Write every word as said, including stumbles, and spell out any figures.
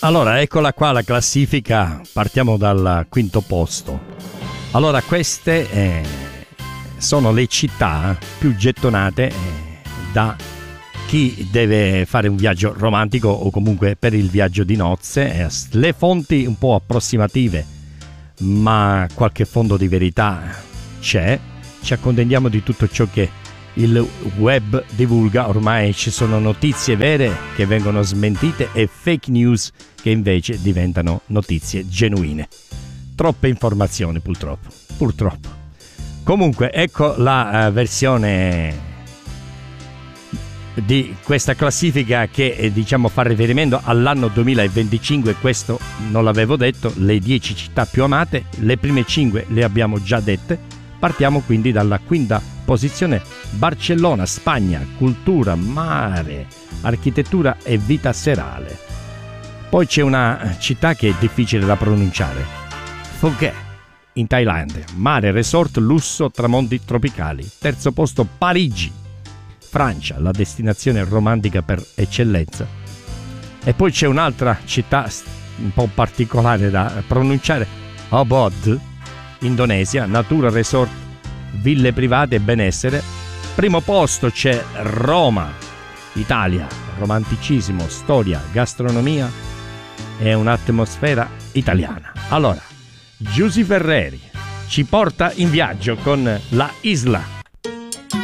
Allora, eccola qua la classifica, partiamo dal quinto posto. Allora, queste eh, sono le città più gettonate eh, da chi deve fare un viaggio romantico o comunque per il viaggio di nozze. Eh, le fonti un po' approssimative, ma qualche fondo di verità c'è. Ci accontentiamo di tutto ciò che il web divulga. Ormai ci sono notizie vere che vengono smentite e fake news che invece diventano notizie genuine. Troppe informazioni purtroppo, purtroppo. Comunque ecco la uh, versione di questa classifica che eh, diciamo fa riferimento all'anno duemilaventicinque. Questo non l'avevo detto, le dieci città più amate, le prime cinque le abbiamo già dette. Partiamo quindi dalla quinta posizione: Barcellona, Spagna, cultura, mare, architettura e vita serale. Poi c'è una città che è difficile da pronunciare: Phuket, in Thailandia, mare, resort, lusso, tramonti tropicali. Terzo posto Parigi, Francia, la destinazione romantica per eccellenza. E poi c'è un'altra città un po' particolare da pronunciare: Ubud, Indonesia, natura, resort, ville private e benessere. Primo posto c'è Roma, Italia, romanticismo, storia, gastronomia e un'atmosfera italiana. Allora, Giusy Ferreri ci porta in viaggio con La Isla